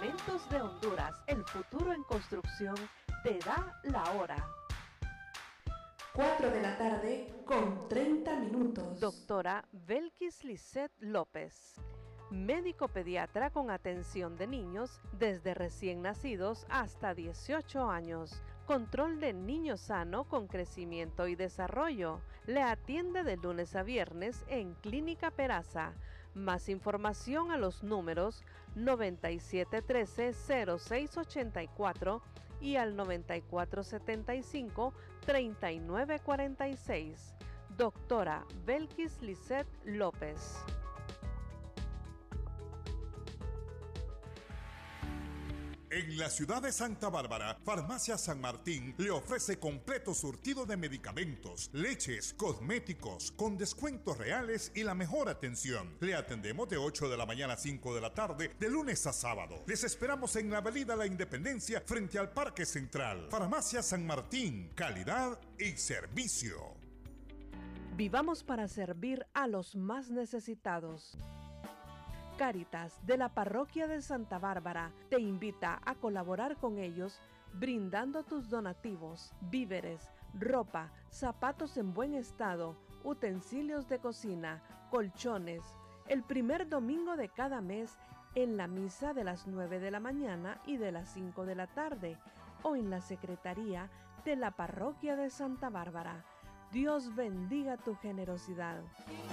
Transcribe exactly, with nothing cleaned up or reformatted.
Medicamentos de Honduras, el futuro en construcción, te da la hora. cuatro de la tarde con treinta minutos. Doctora Belkis Lisset López, médico pediatra con atención de niños desde recién nacidos hasta dieciocho años. Control de niño sano con crecimiento y desarrollo. Le atiende de lunes a viernes en Clínica Peraza. Más información a los números noventa y siete trece cero seis ochenta y cuatro y al noventa y cuatro setenta y cinco treinta y nueve cuarenta y seis. Doctora Belkis Lisset López. En la ciudad de Santa Bárbara, Farmacia San Martín le ofrece completo surtido de medicamentos, leches, cosméticos, con descuentos reales y la mejor atención. Le atendemos de ocho de la mañana a cinco de la tarde, de lunes a sábado. Les esperamos en la Avenida La Independencia, frente al Parque Central. Farmacia San Martín, calidad y servicio. Vivamos para servir a los más necesitados. Cáritas de la Parroquia de Santa Bárbara te invita a colaborar con ellos brindando tus donativos, víveres, ropa, zapatos en buen estado, utensilios de cocina, colchones, el primer domingo de cada mes en la misa de las nueve de la mañana y de las cinco de la tarde o en la secretaría de la Parroquia de Santa Bárbara. Dios bendiga tu generosidad.